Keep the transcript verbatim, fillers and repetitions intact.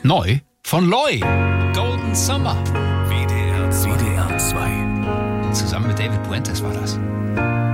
Neu von Loy. Golden Summer. W D R zwei. Zusammen mit David Puentes war das.